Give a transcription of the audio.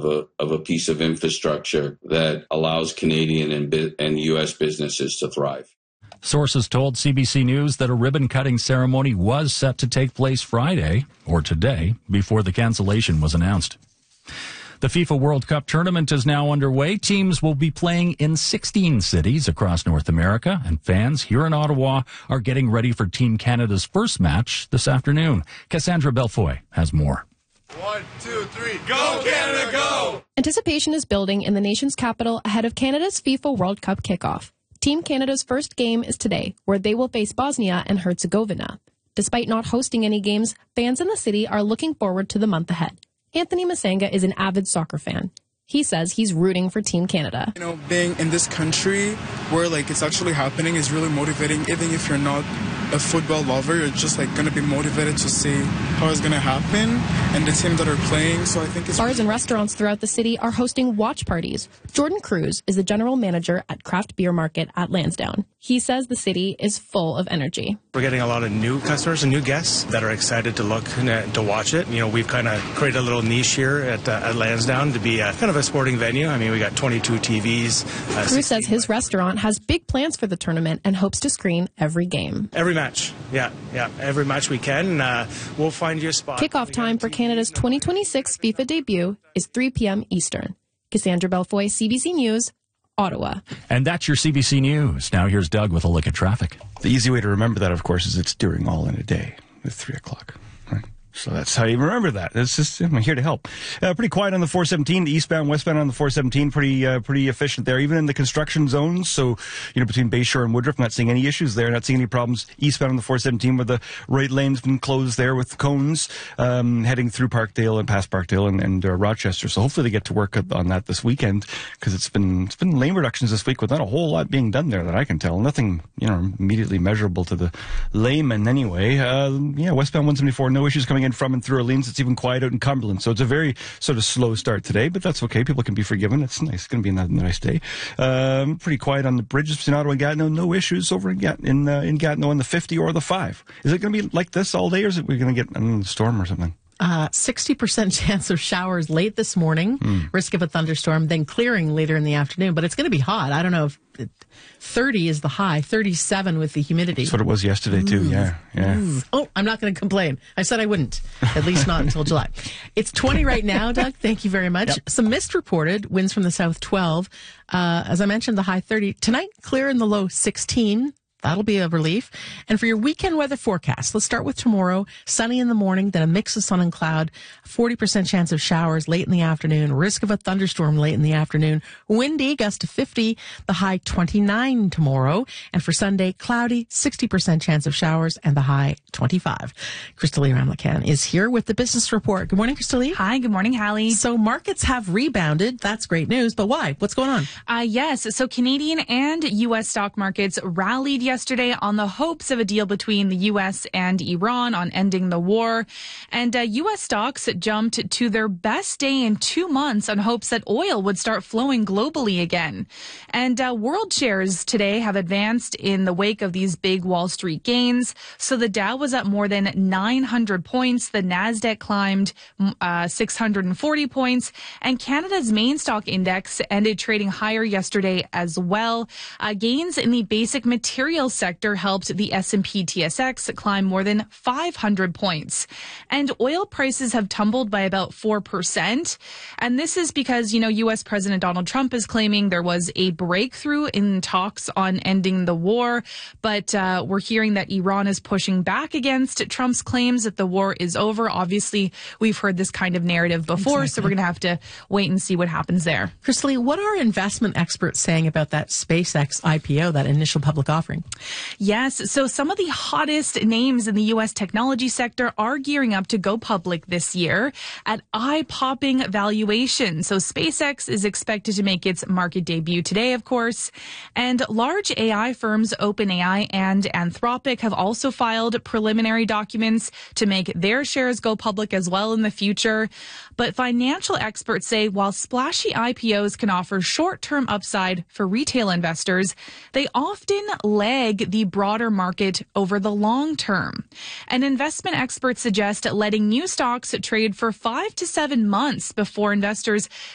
a piece of infrastructure that allows Canadian and U.S. businesses to thrive. Sources told CBC News that a ribbon-cutting ceremony was set to take place Friday, or today, before the cancellation was announced. The FIFA World Cup tournament is now underway. Teams will be playing in 16 cities across North America, and fans here in Ottawa are getting ready for Team Canada's first match this afternoon. Cassandra Belfoy has more. 1, 2, 3, go Canada, go! Anticipation is building in the nation's capital ahead of Canada's FIFA World Cup kickoff. Team Canada's first game is today, where they will face Bosnia and Herzegovina. Despite not hosting any games, fans in the city are looking forward to the month ahead. Anthony Masanga is an avid soccer fan. He says he's rooting for Team Canada. You know, being in this country where it's actually happening is really motivating. Even if you're not a football lover, you're just going to be motivated to see how it's going to happen and the team that are playing. So I think it's bars and restaurants throughout the city are hosting watch parties. Jordan Cruz is the general manager at Craft Beer Market at Lansdowne. He says the city is full of energy. We're getting a lot of new customers and new guests that are excited to look to watch it. You know, we've kind of created a little niche here at Lansdowne to be kind of a sporting venue. I mean, we got 22 TVs. Cruz says his restaurant has big plans for the tournament and hopes to screen every game. Every match. Yeah. Every match we can. We'll find you a spot. Kickoff time for Canada's 2026 FIFA debut is 3 p.m. Eastern. Cassandra Belfoy, CBC News, Ottawa. And that's your CBC News. Now here's Doug with a look at traffic. The easy way to remember that, of course, is it's during all in a day at 3 o'clock. Right? So that's how you remember that. It's just, I'm here to help. Pretty quiet on the 417, the eastbound, westbound on the 417, pretty efficient there, even in the construction zones. So, between Bayshore and Woodruff, not seeing any issues there, not seeing any problems eastbound on the 417 where the right lane's been closed there with cones, heading through Parkdale and past Parkdale and Rochester. So hopefully they get to work on that this weekend, because it's been lane reductions this week with not a whole lot being done there that I can tell. Nothing, immediately measurable to the layman anyway. Westbound 174, no issues coming in from and through Orleans. It's even quiet out in Cumberland. So it's a very sort of slow start today, but that's okay. People can be forgiven. It's nice. It's going to be a nice day. Pretty quiet on the bridges between Ottawa and Gatineau. No issues over in Gatineau on the 50 or the 5. Is it going to be like this all day, or is it we're going to get a storm or something? 60% chance of showers late this morning, risk of a thunderstorm, then clearing later in the afternoon. But it's going to be hot. I don't know if 30 is the high, 37 with the humidity. That's what it was yesterday, too. Yeah. Oh, I'm not going to complain. I said I wouldn't, at least not until July. It's 20 right now, Doug. Thank you very much. Yep. Some mist reported, winds from the south 12. As I mentioned, the high 30. Tonight, clear in the low 16. That'll be a relief. And for your weekend weather forecast, let's start with tomorrow. Sunny in the morning, then a mix of sun and cloud. 40% chance of showers late in the afternoon. Risk of a thunderstorm late in the afternoon. Windy, gust to 50. The high 29 tomorrow. And for Sunday, cloudy, 60% chance of showers, and the high 25. Crystalie Ramlakan is here with the business report. Good morning, Crystalie. Hi, good morning, Hallie. So markets have rebounded. That's great news. But why? What's going on? Yes. So Canadian and U.S. stock markets rallied yesterday on the hopes of a deal between the U.S. and Iran on ending the war. And U.S. stocks jumped to their best day in 2 months on hopes that oil would start flowing globally again. And world shares today have advanced in the wake of these big Wall Street gains. So the Dow was up more than 900 points. The NASDAQ climbed 640 points. And Canada's main stock index ended trading higher yesterday as well. Gains in the basic materials sector helped the S&P TSX climb more than 500 points. And oil prices have tumbled by about 4%. And this is because, U.S. President Donald Trump is claiming there was a breakthrough in talks on ending the war. But we're hearing that Iran is pushing back against Trump's claims that the war is over. Obviously, we've heard this kind of narrative before, exactly. So we're going to have to wait and see what happens there. Crystalie, what are investment experts saying about that SpaceX IPO, that initial public offering? Yes. So some of the hottest names in the U.S. technology sector are gearing up to go public this year at eye-popping valuations. So SpaceX is expected to make its market debut today, of course. And large AI firms OpenAI and Anthropic have also filed preliminary documents to make their shares go public as well in the future. But financial experts say while splashy IPOs can offer short-term upside for retail investors, they often lag the broader market over the long term. And investment experts suggest letting new stocks trade for 5 to 7 months before investors